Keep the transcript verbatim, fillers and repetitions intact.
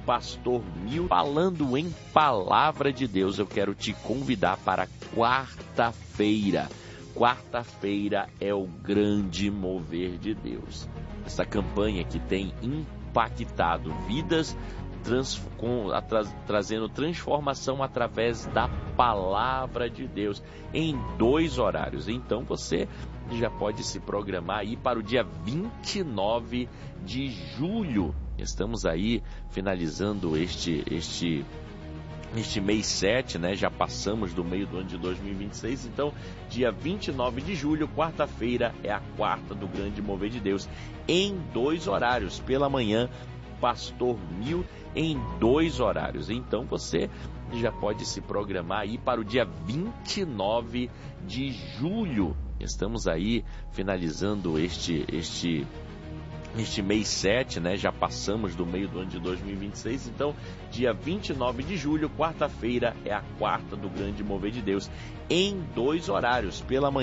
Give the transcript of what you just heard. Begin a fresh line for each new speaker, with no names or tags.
Pastor Mil. Falando em Palavra de Deus, eu quero te convidar para quarta-feira. Quarta-feira é o grande mover de Deus. Essa campanha que tem impactado vidas, trans, com, a, tra, trazendo transformação através da Palavra de Deus em dois horários. Então você já pode se programar aí para o dia vinte e nove de julho. Estamos aí finalizando este, este, este mês sete, né? Já passamos do meio do ano de dois mil e vinte e seis. Então, dia vinte e nove de julho, quarta-feira, é a quarta do Grande Mover de Deus, em dois horários. Pela manhã, Pastor Mil, em dois horários. Então, você já pode se programar aí para o dia vinte e nove de julho. Estamos aí finalizando este, este, este mês sete, né? Já passamos do meio do ano de dois mil e vinte e seis. Então, dia vinte e nove de julho, quarta-feira, é a quarta do Grande Mover de Deus, em dois horários. Pela manhã,